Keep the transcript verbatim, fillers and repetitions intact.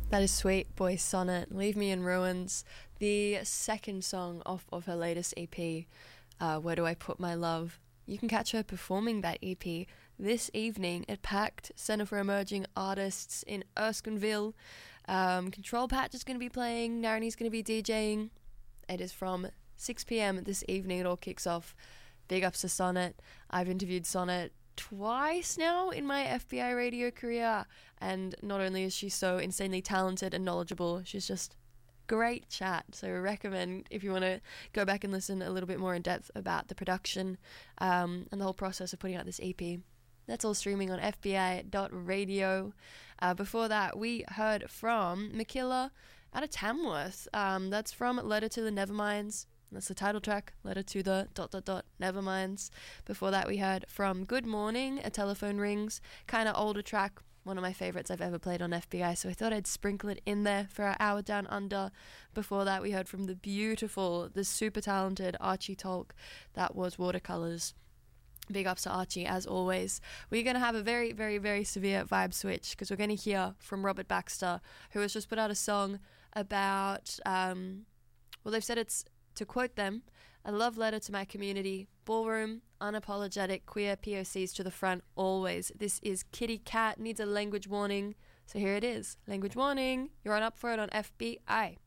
That is Sweet Boy Sonnet, Leave Me in Ruins, the second song off of her latest E P, uh, Where Do I Put My Love. You can catch her performing that E P this evening at PACT, Centre for Emerging Artists in Erskineville. Um, Control Patch is going to be playing, Narani's going to be DJing. It is from six p.m. this evening, it all kicks off. Big ups to Sonnet. I've interviewed Sonnet twice now in my F B I radio career, and not only is she so insanely talented and knowledgeable, she's just great chat. So I recommend, if you want to go back and listen a little bit more in depth about the production um, and the whole process of putting out this E P. That's all streaming on f b i dot radio. Uh, before that, we heard from Makilla out of Tamworth. Um, that's from Letter to the Neverminds. That's the title track, Letter to the dot dot dot Neverminds. Before that, we heard from Good Morning, A Telephone Rings, kind of older track, one of my favourites I've ever played on F B I, so I thought I'd sprinkle it in there for our hour down under. Before that, we heard from the beautiful, the super talented Archie Tolk. That was Watercolours. Big ups to Archie, as always. We're going to have a very, very, very severe vibe switch, because we're going to hear from Robert Baxter, who has just put out a song about, um, well, they've said it's, to quote them, a love letter to my community, ballroom, unapologetic, queer P O Cs to the front, always. This is Kitty Cat, needs a language warning. So here it is, language warning. You're on Up For It on F B I.